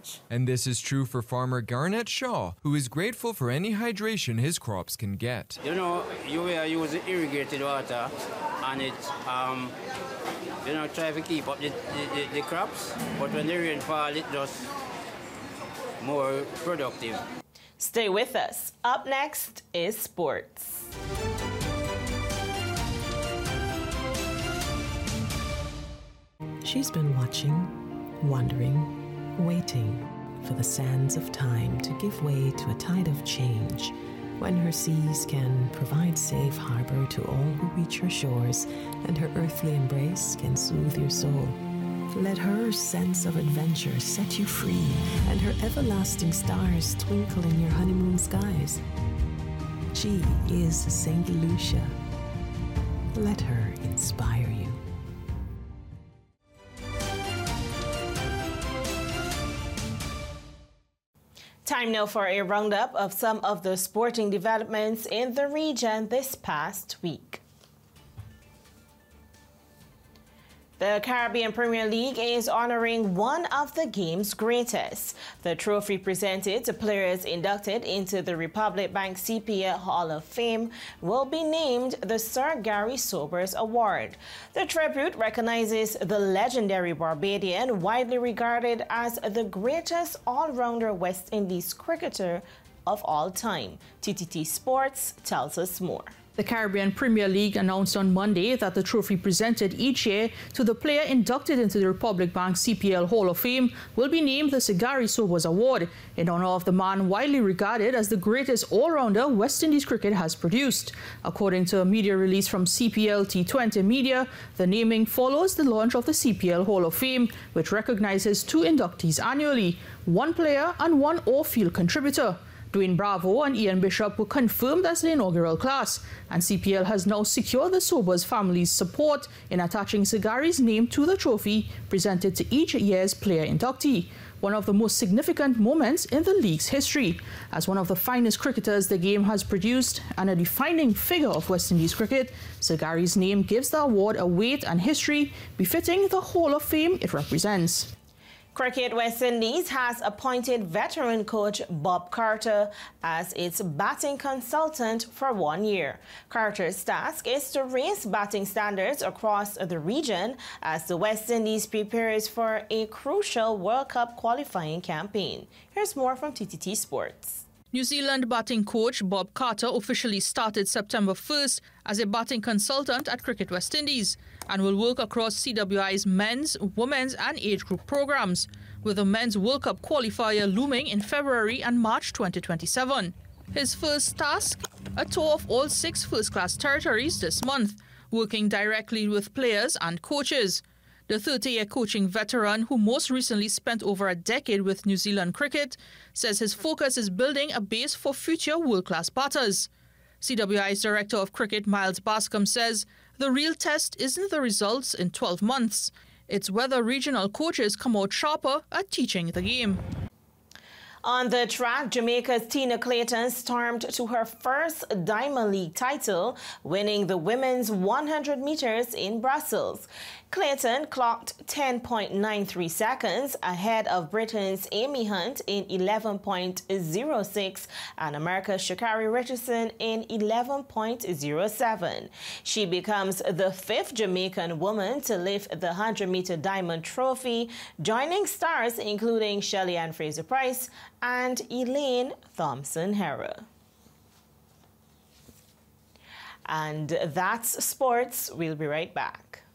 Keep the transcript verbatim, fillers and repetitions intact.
much. And this is true for farmer Garnett Shaw, who is grateful for any hydration his crops can get. You know, you are using irrigated water and it, um, you know, try to keep up the, the, the crops, but when the rain fall, it just more productive. Stay with us. Up next is sports. She's been watching, wondering, waiting for the sands of time to give way to a tide of change, when her seas can provide safe harbor to all who reach her shores, and her earthly embrace can soothe your soul. Let her sense of adventure set you free, and her everlasting stars twinkle in your honeymoon skies. She is Saint Lucia. Let her inspire you. Time now for a roundup of some of the sporting developments in the region this past week. The Caribbean Premier League is honoring one of the game's greatest. The trophy presented to players inducted into the Republic Bank C P L Hall of Fame will be named the Sir Gary Sobers Award. The tribute recognizes the legendary Barbadian, widely regarded as the greatest all-rounder West Indies cricketer of all time. T T T Sports tells us more. The Caribbean Premier League announced on Monday that the trophy presented each year to the player inducted into the Republic Bank C P L Hall of Fame will be named the Sir Gary Sobers Award in honor of the man widely regarded as the greatest all-rounder West Indies cricket has produced. According to a media release from C P L T twenty Media, the naming follows the launch of the C P L Hall of Fame, which recognizes two inductees annually, one player and one off-field contributor. Dwayne Bravo and Ian Bishop were confirmed as the inaugural class, and C P L has now secured the Sobers family's support in attaching Sir Gary's name to the trophy presented to each year's player inductee, one of the most significant moments in the league's history. As one of the finest cricketers the game has produced and a defining figure of West Indies cricket, Sir Gary's name gives the award a weight and history befitting the Hall of Fame it represents. Cricket West Indies has appointed veteran coach Bob Carter as its batting consultant for one year. Carter's task is to raise batting standards across the region as the West Indies prepares for a crucial World Cup qualifying campaign. Here's more from T T T Sports. New Zealand batting coach Bob Carter officially started September first as a batting consultant at Cricket West Indies and will work across C W I's men's, women's and age group programs, with the men's World Cup qualifier looming in February and March twenty twenty-seven. His first task, a tour of all six first-class territories this month, working directly with players and coaches. The thirty-year coaching veteran, who most recently spent over a decade with New Zealand cricket, says his focus is building a base for future world-class batters. C W I's Director of Cricket, Miles Bascom, says the real test isn't the results in twelve months. It's whether regional coaches come out sharper at teaching the game. On the track, Jamaica's Tina Clayton stormed to her first Diamond League title, winning the women's one hundred meters in Brussels. Clayton clocked ten point nine three seconds ahead of Britain's Amy Hunt in eleven point zero six and America's Sha'Carri Richardson in eleven point zero seven. She becomes the fifth Jamaican woman to lift the one hundred meter Diamond Trophy, joining stars including Shelly Ann Fraser-Price and Elaine Thompson-Herah. And that's sports. We'll be right back.